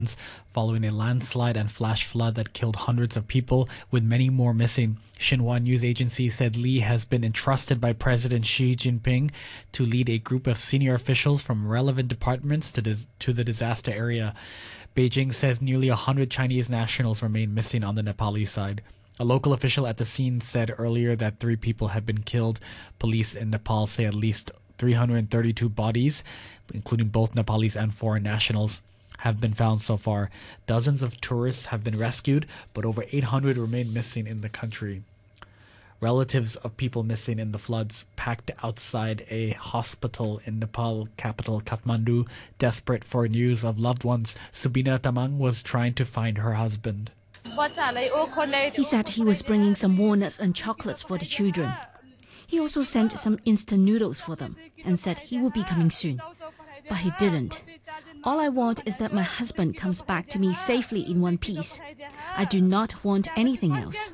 following a landslide and flash flood that killed hundreds of people, with many more missing. Xinhua news agency said Li has been entrusted by President Xi Jinping to lead a group of senior officials from relevant departments to the disaster area. Beijing says nearly 100 Chinese nationals remain missing on the Nepali side. A local official at the scene said earlier that 3 people had been killed. Police in Nepal say at least 332 bodies, including both Nepalese and foreign nationals, have been found so far. Dozens of tourists have been rescued, but over 800 remain missing in the country. Relatives of people missing in the floods packed outside a hospital in Nepal capital Kathmandu, desperate for news of loved ones. Subina Tamang was trying to find her husband. He said he was bringing some walnuts and chocolates for the children. He also sent some instant noodles for them and said he would be coming soon. But he didn't. All I want is that my husband comes back to me safely in one piece. I do not want anything else.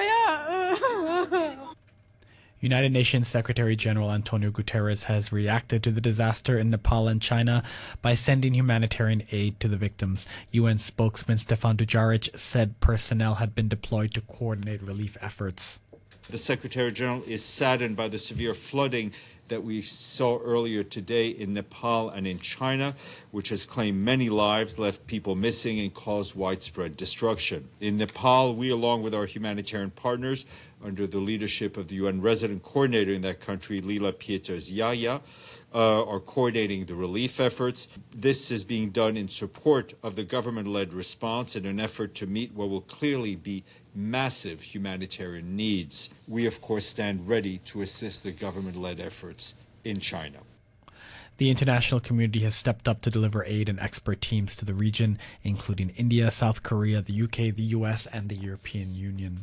United Nations Secretary General Antonio Guterres has reacted to the disaster in Nepal and China by sending humanitarian aid to the victims. UN spokesman Stefan Dujarric said personnel had been deployed to coordinate relief efforts. The Secretary General is saddened by the severe flooding that we saw earlier today in Nepal and in China, which has claimed many lives, left people missing, and caused widespread destruction. In Nepal, we, along with our humanitarian partners, under the leadership of the UN resident coordinator in that country, Lila Pieters Yaya, are coordinating the relief efforts. This is being done in support of the government-led response in an effort to meet what will clearly be massive humanitarian needs. We, of course, stand ready to assist the government-led efforts in China. The international community has stepped up to deliver aid and expert teams to the region, including India, South Korea, the UK, the US, and the European Union.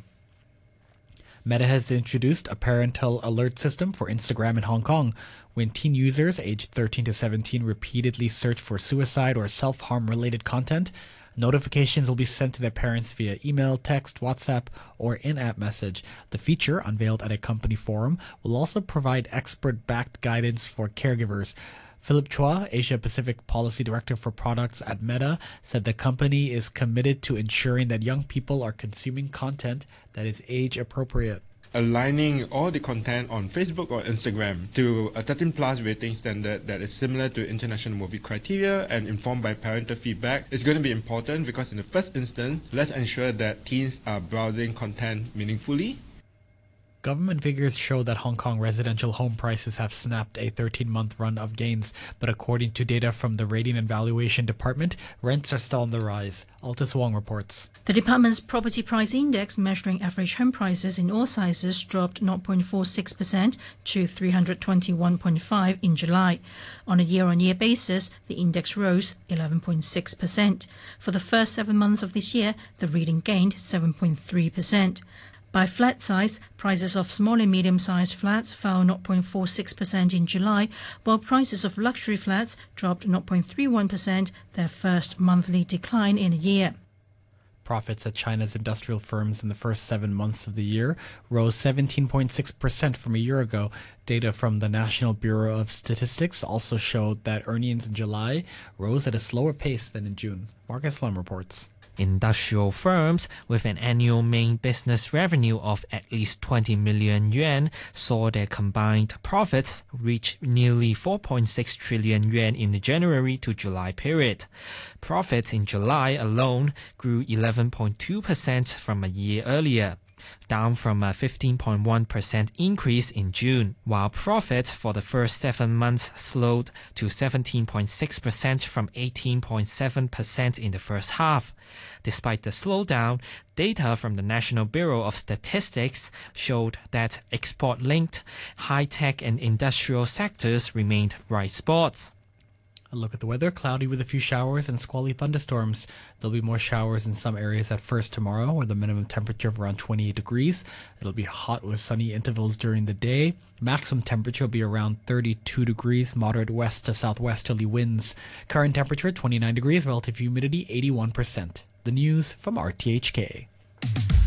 Meta has introduced a parental alert system for Instagram in Hong Kong. When teen users aged 13 to 17 repeatedly search for suicide or self-harm related content, notifications will be sent to their parents via email, text, WhatsApp, or in-app message. The feature, unveiled at a company forum, will also provide expert-backed guidance for caregivers. Philip Chua, Asia Pacific Policy Director for Products at Meta, said the company is committed to ensuring that young people are consuming content that is age-appropriate. Aligning all the content on Facebook or Instagram to a 13+ rating standard that is similar to international movie criteria and informed by parental feedback is going to be important because in the first instance, let's ensure that teens are browsing content meaningfully. Government figures show that Hong Kong residential home prices have snapped a 13-month run of gains, but according to data from the Rating and Valuation Department, rents are still on the rise. Altus Wong reports. The department's property price index, measuring average home prices in all sizes, dropped 0.46% to 321.5 in July. On a year-on-year basis, the index rose 11.6%. For the first 7 months of this year, the reading gained 7.3%. By flat size, prices of small and medium-sized flats fell 0.46% in July, while prices of luxury flats dropped 0.31%, their first monthly decline in a year. Profits at China's industrial firms in the first 7 months of the year rose 17.6% from a year ago. Data from the National Bureau of Statistics also showed that earnings in July rose at a slower pace than in June. Marcus Lum reports. Industrial firms with an annual main business revenue of at least 20 million yuan saw their combined profits reach nearly 4.6 trillion yuan in the January to July period. Profits in July alone grew 11.2% from a year earlier, down from a 15.1% increase in June, while profit for the first 7 months slowed to 17.6% from 18.7% in the first half. Despite the slowdown, data from the National Bureau of Statistics showed that export-linked, high-tech and industrial sectors remained bright spots. A look at the weather. Cloudy with a few showers and squally thunderstorms. There'll be more showers in some areas at first tomorrow, with a minimum temperature of around 28 degrees. It'll be hot with sunny intervals during the day. Maximum temperature will be around 32 degrees, moderate west to southwesterly winds. Current temperature 29 degrees, relative humidity 81%. The news from RTHK.